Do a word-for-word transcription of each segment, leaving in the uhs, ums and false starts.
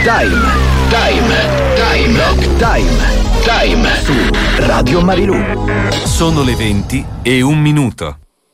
Time, Time, Time, Rock Time, Time su Radio Marilù. Sono le venti e un minuto.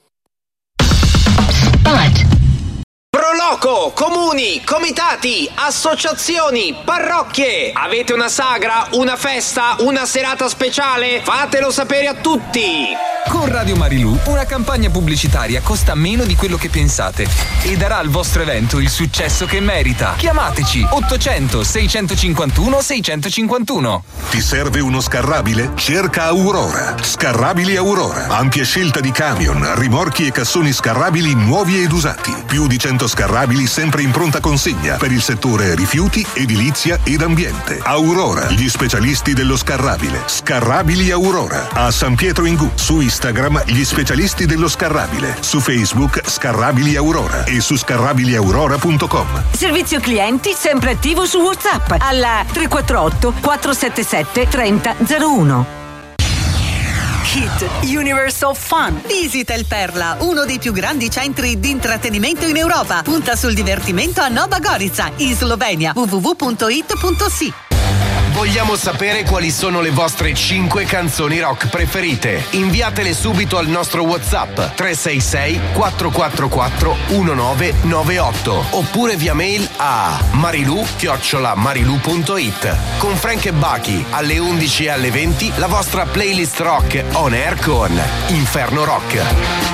Spot. Proloco, comuni, comitati, associazioni, parrocchie. Avete una sagra, una festa, una serata speciale? Fatelo sapere a tutti. Con Radio Marilù una campagna pubblicitaria costa meno di quello che pensate e darà al vostro evento il successo che merita. Chiamateci ottocento seicentocinquantuno seicentocinquantuno. Ti serve uno scarrabile? Cerca Aurora. Scarrabili Aurora. Ampia scelta di camion, rimorchi e cassoni scarrabili nuovi ed usati. Più di cento scarrabili sempre in pronta consegna per il settore rifiuti, edilizia ed ambiente. Aurora, gli specialisti dello scarrabile. Scarrabili Aurora. A San Pietro in Gu. Su Instagram gli specialisti dello scarrabile. Su Facebook Scarrabili Aurora e su scarrabili aurora punto com. Servizio clienti sempre attivo su WhatsApp alla tre quattro otto quattro sette sette tre zero zero uno. Hit Universal Fun. Visita il Perla, uno dei più grandi centri di intrattenimento in Europa. Punta sul divertimento a Nova Gorica, in Slovenia. w w w punto it punto s i. Vogliamo sapere quali sono le vostre cinque canzoni rock preferite. Inviatele subito al nostro WhatsApp tre sei sei quattro quattro quattro uno nove nove otto oppure via mail a marilu chiocciola marilu punto it. Con Frank e Bucky alle undici e alle venti la vostra playlist rock on air con Inferno Rock.